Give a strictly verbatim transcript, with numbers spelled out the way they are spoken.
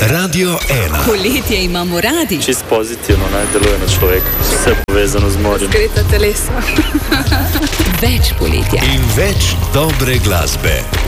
Radio ena. Poletje imamo radi. Čist pozitivno, naj deluje na človeka. Vse povezano z morjem. Razgreta telesa. Več poletja. In več dobre glasbe.